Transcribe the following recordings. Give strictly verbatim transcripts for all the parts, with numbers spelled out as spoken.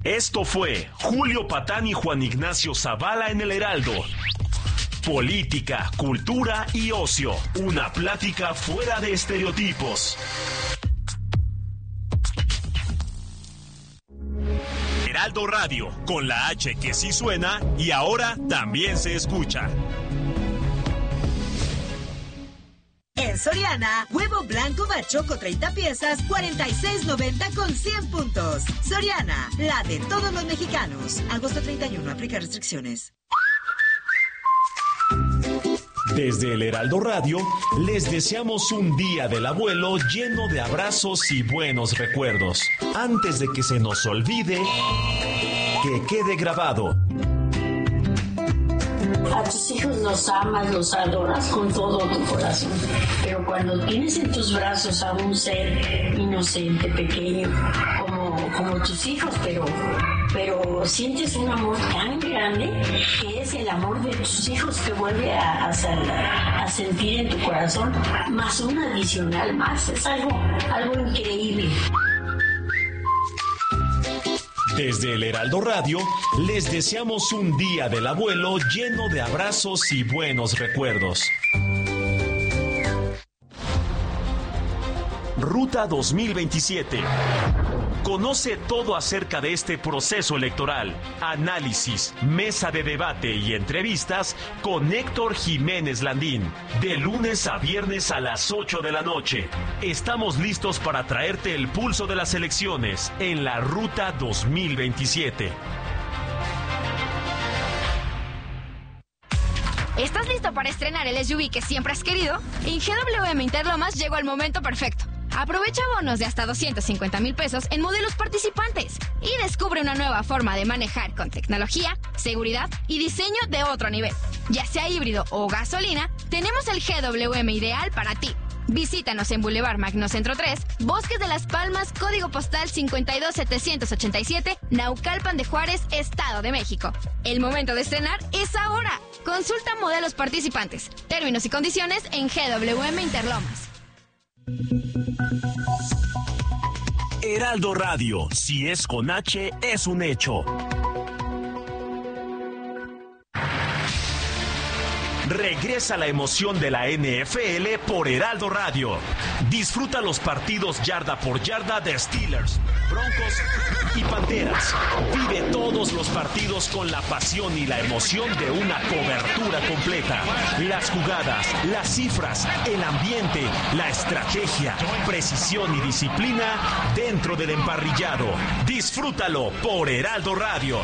Esto fue Julio Patán y Juan Ignacio Zavala en el Heraldo. Política, cultura y ocio. Una plática fuera de estereotipos. Heraldo Radio, con la H que sí suena y ahora también se escucha. En Soriana, huevo blanco bachoco treinta piezas, cuarenta y seis noventa con cien puntos. Soriana, la de todos los mexicanos. Agosto treinta y uno, aplica restricciones. Desde el Heraldo Radio, les deseamos un día del abuelo lleno de abrazos y buenos recuerdos. Antes de que se nos olvide, que quede grabado. A tus hijos los amas, los adoras con todo tu corazón, pero cuando tienes en tus brazos a un ser inocente, pequeño, como, como tus hijos, pero, pero sientes un amor tan grande que es el amor de tus hijos que vuelve a, a, a sentir en tu corazón, más un adicional más, es algo, algo increíble. Desde el Heraldo Radio, les deseamos un día del abuelo lleno de abrazos y buenos recuerdos. Ruta dos mil veintisiete. Conoce todo acerca de este proceso electoral, análisis, mesa de debate y entrevistas con Héctor Jiménez Landín, de lunes a viernes a las ocho de la noche. Estamos listos para traerte el pulso de las elecciones en la Ruta dos mil veintisiete. ¿Estás listo para estrenar el S U V que siempre has querido? En G W M Interlomas llegó el momento perfecto. Aprovecha bonos de hasta doscientos cincuenta mil pesos en modelos participantes y descubre una nueva forma de manejar con tecnología, seguridad y diseño de otro nivel. Ya sea híbrido o gasolina, tenemos el G W M ideal para ti. Visítanos en Boulevard Magno Centro tres, Bosques de Las Palmas, código postal cincuenta y dos setecientos ochenta y siete, Naucalpan de Juárez, Estado de México. El momento de estrenar es ahora. Consulta modelos participantes, términos y condiciones en G W M Interlomas. Heraldo Radio, si es con H, es un hecho. Regresa la emoción de la N F L por Heraldo Radio. Disfruta los partidos yarda por yarda de Steelers, Broncos y Panteras. Vive todos los partidos con la pasión y la emoción de una cobertura completa. Las jugadas, las cifras, el ambiente, la estrategia, precisión y disciplina dentro del emparrillado. Disfrútalo por Heraldo Radio.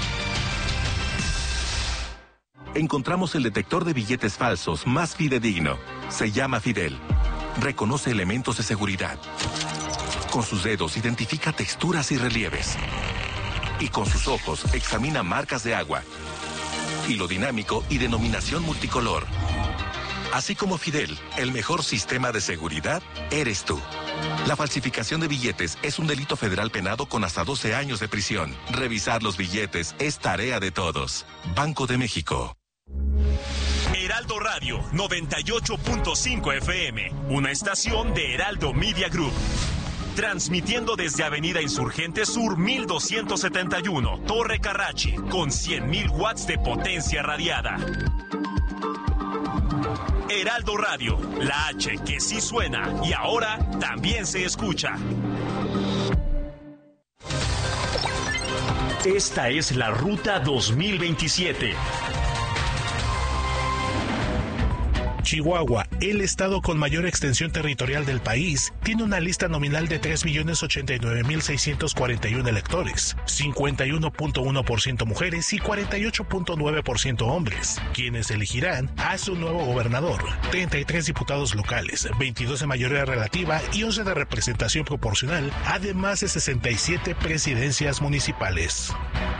Encontramos el detector de billetes falsos más fidedigno. Se llama Fidel. Reconoce elementos de seguridad. Con sus dedos identifica texturas y relieves. Y con sus ojos examina marcas de agua. Hilo dinámico y denominación multicolor. Así como Fidel, el mejor sistema de seguridad eres tú. La falsificación de billetes es un delito federal penado con hasta doce años de prisión. Revisar los billetes es tarea de todos. Banco de México. Heraldo Radio noventa y ocho punto cinco F M, una estación de Heraldo Media Group. Transmitiendo desde Avenida Insurgente Sur mil doscientos setenta y uno, Torre Carrachi, con cien mil watts de potencia radiada. Heraldo Radio, la H que sí suena y ahora también se escucha. Esta es la Ruta dos mil veintisiete. Chihuahua, el estado con mayor extensión territorial del país, tiene una lista nominal de tres millones ochenta y nueve mil seiscientos cuarenta y uno electores, cincuenta y uno punto uno por ciento mujeres y cuarenta y ocho punto nueve por ciento hombres, quienes elegirán a su nuevo gobernador, treinta y tres diputados locales, veintidós de mayoría relativa y once de representación proporcional, además de sesenta y siete presidencias municipales.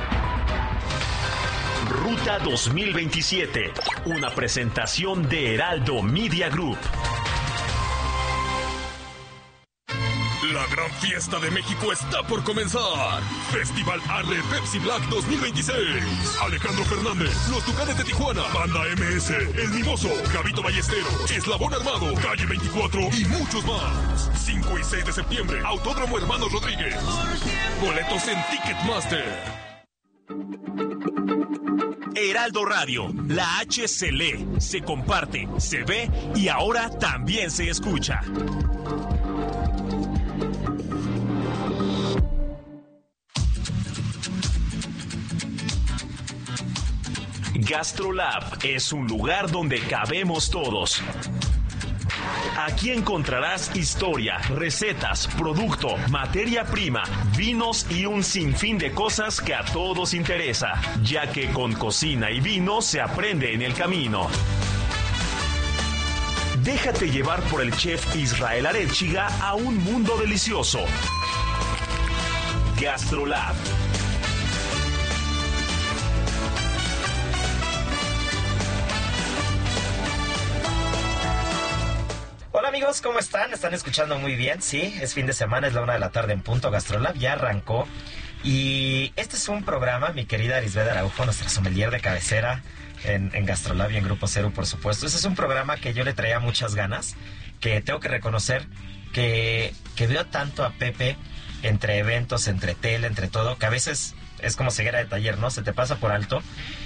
Ruta dos mil veintisiete, una presentación de Heraldo Media Group. La gran gran fiesta de México está por comenzar. Festival Arde Pepsi Black dos mil veintiséis. Alejandro Fernández, Los Tucanes de Tijuana, Banda M S, El Mimoso, Gabito Ballesteros, Eslabón Armado, Calle veinticuatro y muchos más. cinco y seis de septiembre, Autódromo Hermanos Rodríguez. Boletos en Ticketmaster. Heraldo Radio, la H se lee, se comparte, se ve y ahora también se escucha. GastroLab es un lugar donde cabemos todos. Aquí encontrarás historia, recetas, producto, materia prima, vinos y un sinfín de cosas que a todos interesa, ya que con cocina y vino se aprende en el camino. Déjate llevar por el chef Israel Arechiga a un mundo delicioso. GastroLab. Hola amigos, ¿cómo están? ¿Están escuchando muy bien? Sí, es fin de semana, es la una de la tarde en punto. GastroLab ya arrancó. Y este es un programa, mi querida Arisbeth Araujo, nuestra sommelier de cabecera en, en GastroLab y en Grupo Cero, por supuesto. Este es un programa que yo le traía muchas ganas, que tengo que reconocer que, que veo tanto a Pepe entre eventos, entre tele, entre todo, que a veces es como ceguera de taller, ¿no? Se te pasa por alto.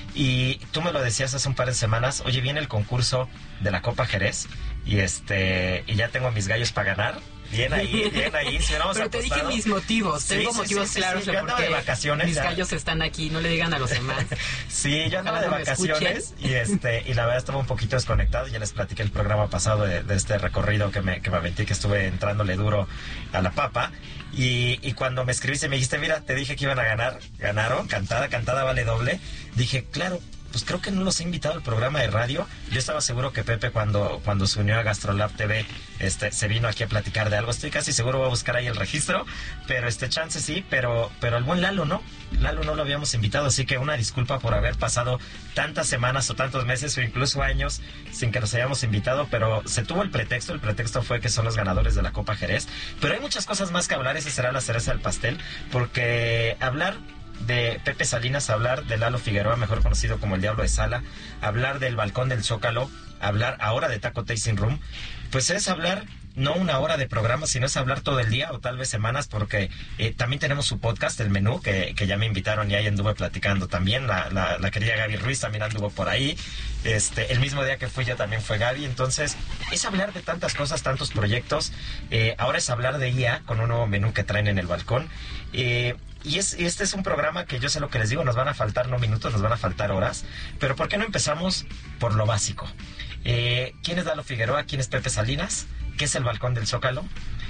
Y tú me lo decías hace un par de semanas, oye, viene el concurso de la Copa Jerez y este y ya tengo mis gallos para ganar. Bien ahí, bien ahí. Si Pero apostado. te dije mis motivos, sí, tengo sí, motivos sí, sí, claros sí, de yo por andaba qué de vacaciones, mis ya. gallos están aquí, no le digan a los demás. Sí, yo andaba de no me vacaciones y este y la verdad estaba un poquito desconectado. Ya les platiqué el programa pasado de, de este recorrido que me, que me aventé, que estuve entrándole duro a la papa. Y, y cuando me escribiste me dijiste, mira, te dije que iban a ganar, ganaron, cantada, cantada vale doble. Dije, claro, pues creo que no los he invitado al programa de radio. Yo estaba seguro que Pepe cuando, cuando se unió a GastroLab T V, este, se vino aquí a platicar de algo. Estoy casi seguro, voy a buscar ahí el registro, pero este chance sí, pero, pero el buen Lalo no. Lalo no lo habíamos invitado, así que una disculpa por haber pasado tantas semanas o tantos meses o incluso años sin que nos hayamos invitado, pero se tuvo el pretexto, el pretexto fue que son los ganadores de la Copa Jerez, pero hay muchas cosas más que hablar, esa será la cereza del pastel, porque hablar de Pepe Salinas, hablar de Lalo Figueroa, mejor conocido como el Diablo de Sala, hablar del Balcón del Zócalo, hablar ahora de Taco Tasting Room, pues es hablar no una hora de programa, sino es hablar todo el día o tal vez semanas, porque eh, también tenemos su podcast, El Menú, que, que ya me invitaron y ahí anduve platicando también. La, la, la querida Gaby Ruiz también anduvo por ahí. Este, el mismo día que fui yo también fue Gaby. Entonces, es hablar de tantas cosas, tantos proyectos. Eh, ahora es hablar de I A con un nuevo menú que traen en el balcón. Eh, Y es, este es un programa que yo sé lo que les digo, nos van a faltar no minutos, nos van a faltar horas. Pero ¿por qué no empezamos por lo básico? Eh, ¿Quién es Lalo Figueroa? ¿Quién es Pepe Salinas? ¿Qué es el Balcón del Zócalo?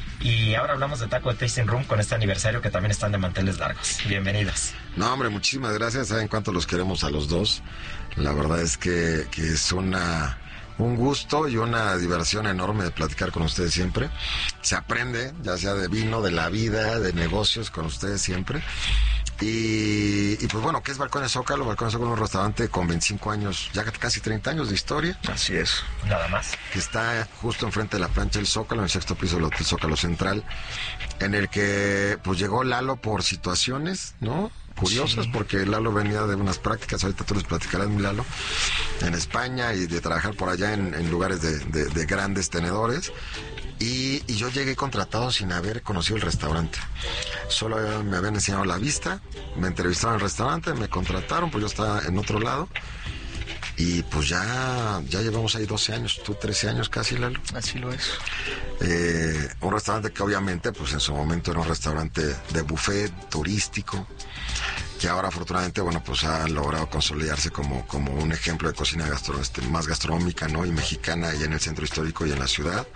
Y ahora hablamos de Taco de Tasting Room con este aniversario que también están de manteles largos. Bienvenidos. No, hombre, muchísimas gracias. Saben cuánto los queremos a los dos. La verdad es que, que es una... un gusto y una diversión enorme de platicar con ustedes siempre. Se aprende, ya sea de vino, de la vida, de negocios, con ustedes siempre. Y, y pues bueno, ¿qué es Balcón de Zócalo? Balcón de Zócalo es un restaurante con veinticinco años, ya casi treinta años de historia. Así es, nada más. Que está justo enfrente de la plancha del Zócalo, en el sexto piso del Hotel Zócalo Central, en el que pues llegó Lalo por situaciones, ¿no? Curiosas, sí. Porque Lalo venía de unas prácticas, ahorita tú les platicarás, mi Lalo, en España y de trabajar por allá en, en lugares de, de, de grandes tenedores. Y, y yo llegué contratado sin haber conocido el restaurante. Solo me habían enseñado la vista, me entrevistaron en el restaurante, me contrataron, pues yo estaba en otro lado. Y pues ya, ya llevamos ahí doce años, tú trece años casi, Lalo. Así lo es. Eh, un restaurante que obviamente, pues en su momento era un restaurante de buffet turístico, que ahora afortunadamente, bueno, pues ha logrado consolidarse como, como un ejemplo de cocina gastro, este, más gastronómica, ¿no? Y mexicana, y en el centro histórico y en la ciudad,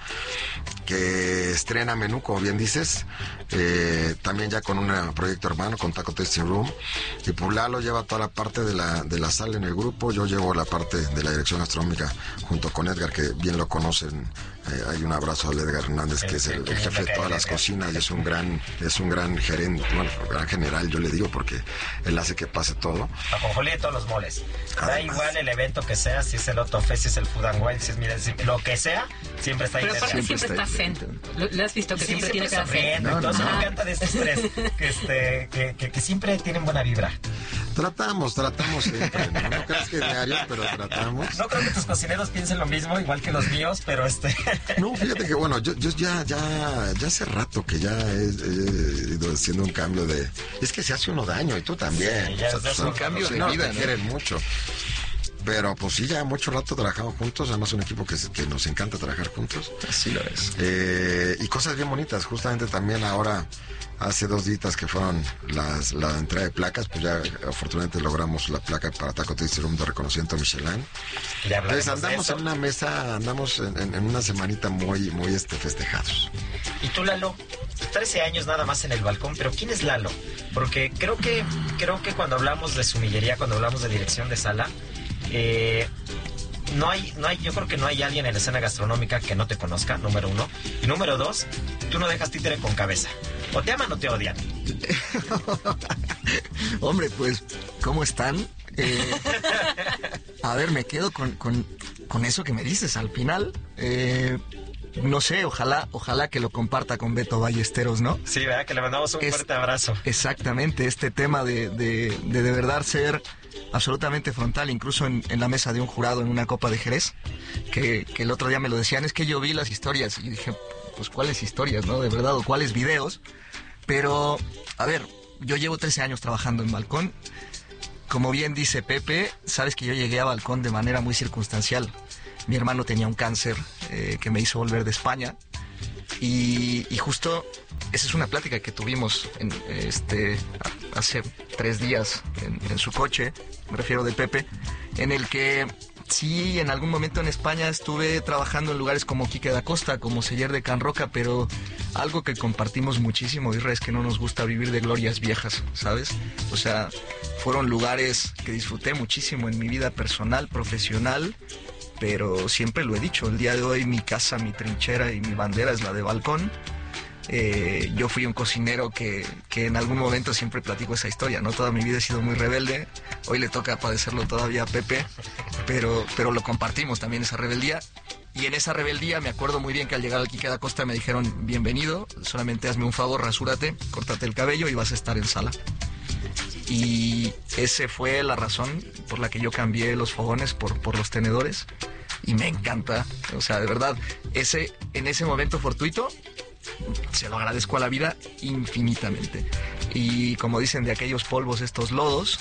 que estrena menú, como bien dices, eh, también ya con un proyecto hermano, con Taco Tasting Room, y pues Lalo lleva toda la parte de la, de la sala en el grupo, yo llevo la parte de la dirección gastronómica junto con Edgar, que bien lo conocen Eh, hay un abrazo a Edgar Hernández, que es el, el jefe de todas las cocinas, y es un gran, es un gran gerente, bueno, gran general, yo le digo, porque él hace que pase todo. Ajonjolí de todos los moles. Da Además, igual el evento que sea, si es el Otto Fest, si es el Food and Wine, si es, mira, si- lo que sea, siempre está ahí. Pero aparte siempre, Siempre está está zen. ¿Lo, lo has visto que Sí, siempre, tiene cara zen? sonriendo, No, entonces no. me encanta de estos tres, que, este, que, que, que siempre tienen buena vibra. Tratamos, tratamos siempre, ¿no? No crees que diario, pero tratamos. No creo que tus cocineros piensen lo mismo, igual que los míos, pero este... No, fíjate que bueno, yo, yo ya, ya, ya hace rato que ya he, he ido haciendo un cambio de... Es que se hace uno daño, y tú también. Sí, ya O sea, es tus un cambio de cocineros vida, te ¿no? quieren mucho. Pero pues sí, ya mucho rato trabajamos juntos, además un equipo que, que nos encanta trabajar juntos. Así lo es. Eh, y cosas bien bonitas, justamente también ahora, hace dos días que fueron las, la entrega de placas, pues ya afortunadamente logramos la placa para Taco Tasting Room de reconocimiento Michelin. Ya hablaremos Entonces de andamos eso. en una mesa, andamos en, en- en una semanita muy, muy este, festejados. Y tú, Lalo, trece años nada más en el balcón, pero ¿quién es Lalo? Porque creo que, creo que cuando hablamos de sumillería, cuando hablamos de dirección de sala, eh, no hay, no hay, yo creo que no hay alguien en la escena gastronómica que no te conozca, número uno. Y número dos, tú no dejas títere con cabeza. O te aman o te odian. Hombre, pues, ¿cómo están? Eh, a ver, me quedo con, con, con eso que me dices al final. Eh, no sé, ojalá, ojalá que lo comparta con Beto Ballesteros, ¿no? Sí, ¿verdad? Que le mandamos un Es- fuerte abrazo. Exactamente, este tema de de, de, de verdad ser absolutamente frontal, incluso en, en la mesa de un jurado en una copa de Jerez, que, que el otro día me lo decían, es que yo vi las historias y dije, pues cuáles historias, ¿no? De verdad, o cuáles videos. Pero, a ver, yo llevo trece años trabajando en balcón. Como bien dice Pepe, sabes que yo llegué a balcón de manera muy circunstancial. Mi hermano tenía un cáncer eh, que me hizo volver de España. Y, y justo esa es una plática que tuvimos en, este, a- hace tres días en, en su coche, me refiero de Pepe, en el que sí, en algún momento en España estuve trabajando en lugares como Quique da Costa, como Seller de Can Roca, pero algo que compartimos muchísimo, Isra, es que no nos gusta vivir de glorias viejas, ¿sabes? O sea, fueron lugares que disfruté muchísimo en mi vida personal, profesional, pero siempre lo he dicho, el día de hoy mi casa, mi trinchera y mi bandera es la de balcón. Eh, yo fui un cocinero que, que en algún momento siempre platico esa historia, ¿no? Toda mi vida he sido muy rebelde, hoy le toca padecerlo todavía a Pepe, pero, pero lo compartimos también esa rebeldía. Y en esa rebeldía me acuerdo muy bien que al llegar al Quique da Costa me dijeron, bienvenido, solamente hazme un favor, rasúrate, córtate el cabello y vas a estar en sala. Y esa fue la razón por la que yo cambié los fogones por, por los tenedores. Y me encanta, o sea, de verdad, ese, en ese momento fortuito, se lo agradezco a la vida infinitamente. Y como dicen, de aquellos polvos estos lodos.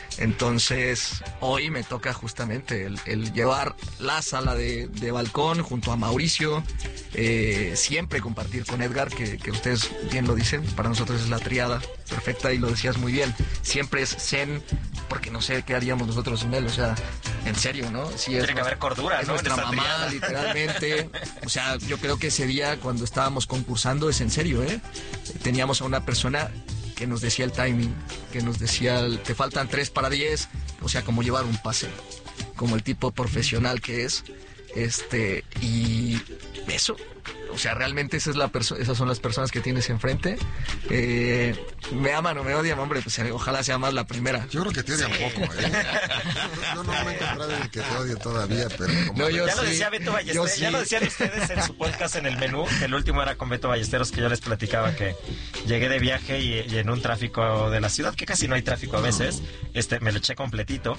Entonces hoy me toca justamente el, el llevar la sala de, de balcón junto a Mauricio, eh, siempre compartir con Edgar, que, que ustedes bien lo dicen, para nosotros es la triada perfecta y lo decías muy bien, siempre es zen, porque no sé qué haríamos nosotros sin él, o sea, en serio, ¿no? Sí, es Tiene que haber cordura, es ¿no? nuestra En esa mamá, triada. literalmente. O sea, yo creo que ese día cuando estábamos concursando es en serio, ¿eh? Teníamos a una persona que nos decía el timing, que nos decía, te faltan tres para diez, o sea, como llevar un pase, como el tipo profesional que es, este, y eso, o sea, realmente esa es la perso- esas son las personas que tienes enfrente. Eh, me aman o me odian, hombre, pues eh, ojalá sea más la primera. Yo creo que te odian poco, ¿eh? Yo no me he encontrado en que te odie todavía, pero... Como No, yo ya lo sí, decía Beto yo Ballesteros, sí. ya lo decían ustedes en su podcast en el menú, que el último era con Beto Ballesteros, que yo les platicaba que llegué de viaje y, y en un tráfico de la ciudad, que casi no hay tráfico a veces, este me lo eché completito.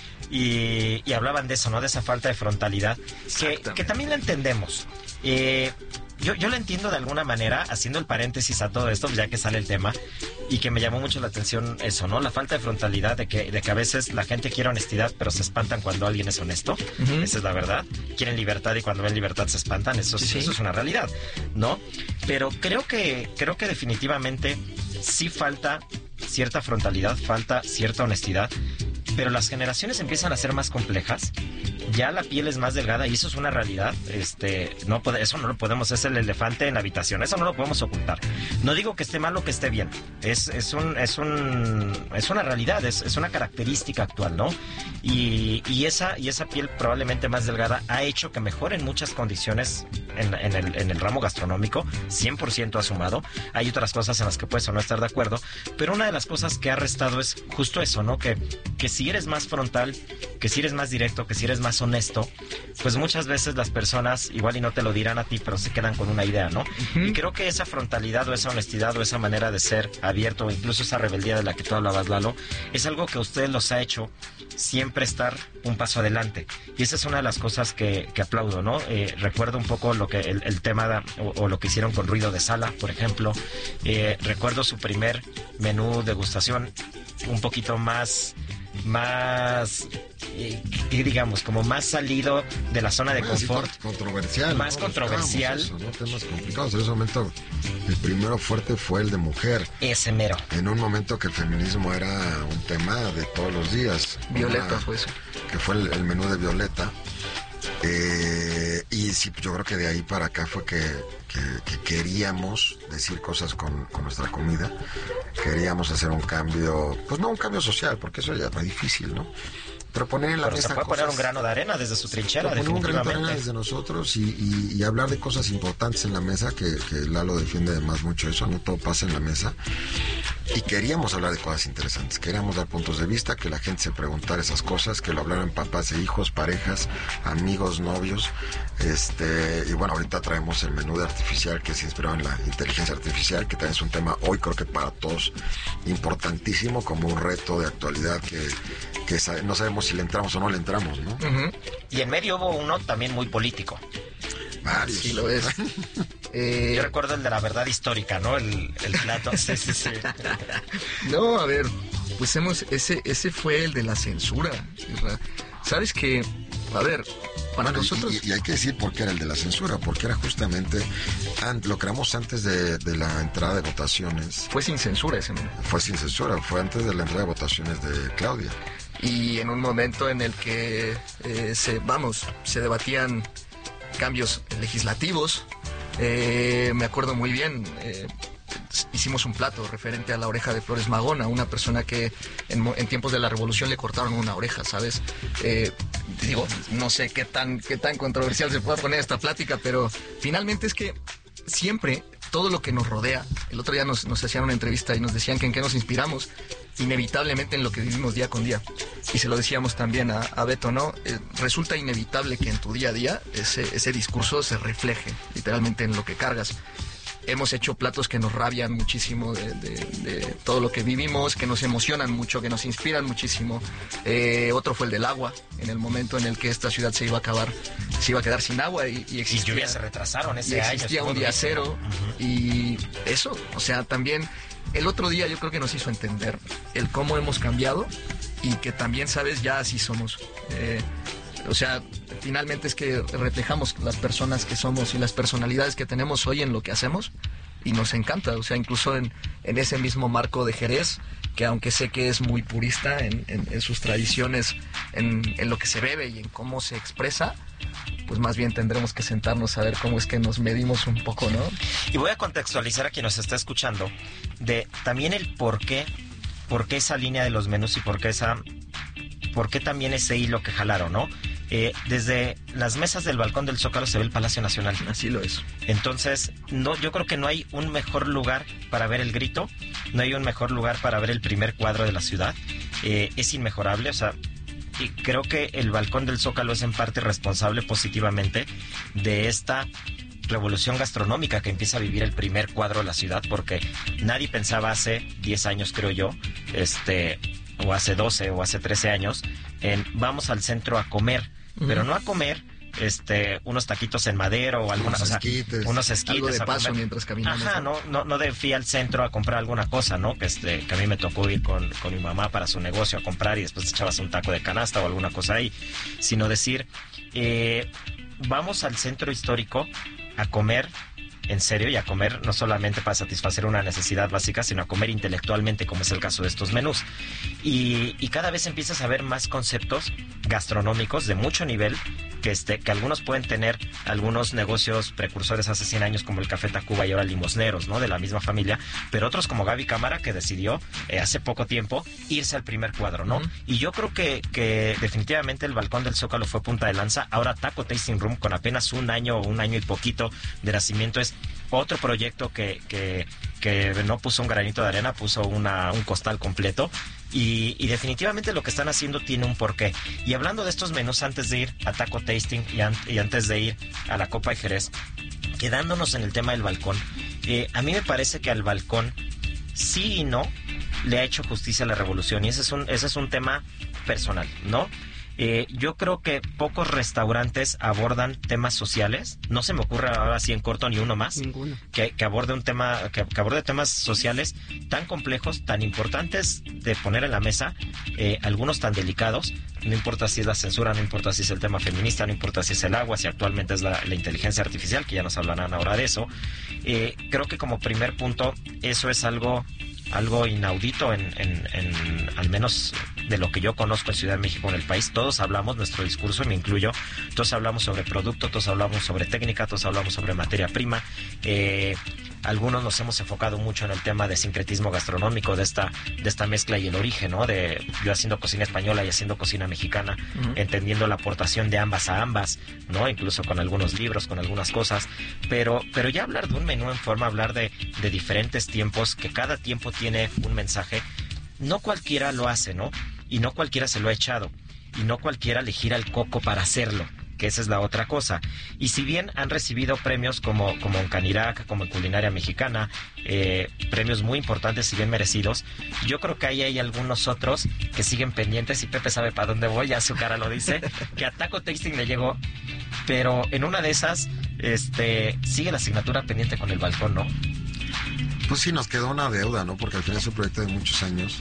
Y, y hablaban de eso, ¿no? De esa falta de frontalidad, que, que también la entendemos. Eh, yo, yo la entiendo de alguna manera, haciendo el paréntesis a todo esto, ya que sale el tema, y que me llamó mucho la atención eso, ¿no? La falta de frontalidad, de que, de que a veces la gente quiere honestidad, pero se espantan cuando alguien es honesto. Ujú. Esa es la verdad. Quieren libertad y cuando ven libertad se espantan. Eso, Sí, sí. eso es una realidad, ¿no? Pero creo que, creo que definitivamente sí falta cierta frontalidad, falta cierta honestidad, pero las generaciones empiezan a ser más complejas. Ya la piel es más delgada y eso es una realidad. Este, no puede, eso no lo podemos, es el elefante en la habitación, eso no lo podemos ocultar. No digo que esté mal o que esté bien, es, es un, es un, es una realidad, es, es una característica actual, ¿no? Y, y, esa, y esa piel probablemente más delgada ha hecho que mejoren muchas condiciones en, en, el, en el ramo gastronómico, cien por ciento asumado. Hay otras cosas en las que puedes o no estar de acuerdo, pero una de las cosas que ha restado es justo eso, ¿no? Que, que si eres más frontal, que si eres más directo, que si eres más honesto, pues muchas veces las personas igual y no te lo dirán a ti, pero se quedan con una idea, ¿no? Uh-huh. Y creo que esa frontalidad o esa honestidad o esa manera de ser abierto o incluso esa rebeldía de la que tú hablabas, Lalo, es algo que a ustedes los ha hecho siempre estar un paso adelante. Y esa es una de las cosas que, que aplaudo, ¿no? Eh, recuerdo un poco lo que el, el tema da, o, o lo que hicieron con Ruido de Sala, por ejemplo. Eh, recuerdo su primer menú degustación un poquito más más eh, digamos como más salido de la zona de bueno, confort, sí, controversial, más ¿no? controversial, eso, ¿no? Temas complicados. En ese momento el primero fuerte fue el de mujer, ese mero, en un momento que el feminismo era un tema de todos los días. Violeta Una, fue eso, que fue el, el menú de Violeta. Eh, y sí, yo creo que de ahí para acá fue que, que, que queríamos decir cosas con, con nuestra comida, queríamos hacer un cambio, pues no un cambio social, porque eso ya es muy difícil, ¿no? Pero poner en la Pero mesa se puede cosas, poner un grano de arena desde su trinchera, poner un grano de definitivamente. arena desde nosotros y, y, y hablar de cosas importantes en la mesa, que, que Lalo defiende además mucho eso, no todo pasa en la mesa. Y queríamos hablar de cosas interesantes, queríamos dar puntos de vista, que la gente se preguntara esas cosas, que lo hablaran papás e hijos, parejas, amigos, novios. Este, y bueno, ahorita traemos el menú de artificial, que se inspirado en la inteligencia artificial, que también es un tema hoy creo que para todos importantísimo, como un reto de actualidad que, que sabe, no sabemos si le entramos o no le entramos, ¿no? Uh-huh. Y en medio hubo uno también muy político. Varios. Sí lo es. eh... Yo recuerdo el de la verdad histórica, ¿no? El, el plato. Sí, sí, sí. No, a ver, pues hemos, ese, ese fue el de la censura. ¿Sabes qué? A ver, para bueno, nosotros... Y, y hay que decir por qué era el de la censura, porque era justamente, lo creamos antes de, de la entrada de votaciones. Fue sin censura ese menú. Fue sin censura, fue antes de la entrada de votaciones de Claudia. Y en un momento en el que, eh, se, vamos, se debatían cambios legislativos, eh, me acuerdo muy bien, eh, hicimos un plato referente a la oreja de Flores Magón, a una persona que en, en tiempos de la revolución le cortaron una oreja, ¿sabes? Eh, digo, no sé qué tan, qué tan controversial se pueda poner esta plática, pero finalmente es que siempre todo lo que nos rodea, el otro día nos, nos hacían una entrevista y nos decían que en qué nos inspiramos, inevitablemente en lo que vivimos día con día. Y se lo decíamos también a, a Beto, ¿no? Eh, resulta inevitable que en tu día a día ese, ese discurso se refleje literalmente en lo que cargas. Hemos hecho platos que nos rabian muchísimo de, de, de todo lo que vivimos, que nos emocionan mucho, que nos inspiran muchísimo. Eh, otro fue el del agua, en el momento en el que esta ciudad se iba a acabar, se iba a quedar sin agua y, y existía... Y lluvias se retrasaron ese y año. existía un día cero. Uh-huh. Y eso, o sea, también... El otro día yo creo que nos hizo entender el cómo hemos cambiado y que también, ¿sabes? Ya así somos. Eh, o sea, finalmente es que reflejamos las personas que somos y las personalidades que tenemos hoy en lo que hacemos y nos encanta. O sea, incluso en, en ese mismo marco de Jerez, que aunque sé que es muy purista en, en, en sus tradiciones, en, en lo que se bebe y en cómo se expresa, pues más bien tendremos que sentarnos a ver cómo es que nos medimos un poco, ¿no? Y voy a contextualizar a quien nos está escuchando de también el por qué, por qué esa línea de los menús y por qué esa, por qué también ese hilo que jalaron, ¿no? Eh, desde las mesas del balcón del Zócalo se ve el Palacio Nacional. Así lo es. Entonces, no, yo creo que no hay un mejor lugar para ver el grito, no hay un mejor lugar para ver el primer cuadro de la ciudad. Eh, es inmejorable, o sea... Y creo que el balcón del Zócalo es en parte responsable positivamente de esta revolución gastronómica que empieza a vivir el primer cuadro de la ciudad, porque nadie pensaba hace diez años, creo yo, este, o hace doce o hace trece años, en vamos al centro a comer, uh-huh. pero no a comer este unos taquitos en madero o alguna cosa, esquites, unos esquites algo de a paso comer. Mientras caminamos. Ajá, no, no, no de fui al centro a comprar alguna cosa, ¿no? Que este, que a mí me tocó ir con, con mi mamá para su negocio a comprar y después echabas un taco de canasta o alguna cosa ahí, sino decir, eh, vamos al centro histórico a comer en serio y a comer no solamente para satisfacer una necesidad básica, sino a comer intelectualmente, como es el caso de estos menús. Y, y cada vez empiezas a ver más conceptos gastronómicos de mucho nivel que este que algunos pueden tener algunos negocios precursores hace cien años como el Café Tacuba y ahora Limosneros, ¿no? De la misma familia, pero otros como Gaby Cámara que decidió eh, hace poco tiempo irse al primer cuadro, ¿no? Uh-huh. Y yo creo que, que definitivamente el Balcón del Zócalo fue punta de lanza. Ahora Taco Tasting Room, con apenas un año o un año y poquito de nacimiento, es otro proyecto que, que, que no puso un granito de arena, puso una, un costal completo. Y, y definitivamente lo que están haciendo tiene un porqué. Y hablando de estos menús, antes de ir a Taco Tasting y, an, y antes de ir a la Copa de Jerez, quedándonos en el tema del balcón, eh, a mí me parece que al balcón sí y no le ha hecho justicia a la revolución. Y ese es un, ese es un tema personal, ¿no? Eh, yo creo que pocos restaurantes abordan temas sociales. No se me ocurre ahora sí en corto ni uno más Ninguno. que, que aborde un tema que, que aborde temas sociales tan complejos, tan importantes de poner en la mesa, eh, algunos tan delicados. No importa si es la censura, no importa si es el tema feminista, no importa si es el agua, si actualmente es la, la inteligencia artificial, que ya nos hablarán ahora de eso. Eh, creo que como primer punto eso es algo algo inaudito en, en, en al menos de lo que yo conozco en Ciudad de México, en el país. Todos hablamos, nuestro discurso, me incluyo, todos hablamos sobre producto, todos hablamos sobre técnica, todos hablamos sobre materia prima. Eh, algunos nos hemos enfocado mucho en el tema de sincretismo gastronómico, de esta de esta mezcla y el origen, ¿no? De yo haciendo cocina española y haciendo cocina mexicana, uh-huh. entendiendo la aportación de ambas a ambas, ¿no? Incluso con algunos libros, con algunas cosas. Pero pero ya hablar de un menú en forma, hablar de, de diferentes tiempos, que cada tiempo tiene un mensaje, no cualquiera lo hace, ¿no? Y no cualquiera se lo ha echado. Y no cualquiera le gira el coco para hacerlo, que esa es la otra cosa. Y si bien han recibido premios como, como en Canirac, como en Culinaria Mexicana, eh, premios muy importantes y bien merecidos, yo creo que ahí hay algunos otros que siguen pendientes, y Pepe sabe para dónde voy, ya su cara lo dice, que a Taco Tasting le llegó, pero en una de esas este sigue la asignatura pendiente con el balcón, ¿no? Pues sí, nos quedó una deuda, ¿no? Porque al final es un proyecto de muchos años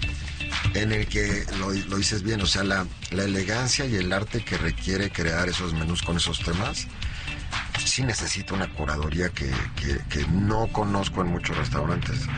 en el que lo, lo dices bien, o sea, la, la elegancia y el arte que requiere crear esos menús con esos temas, sí necesita una curaduría que, que, que no conozco en muchos restaurantes.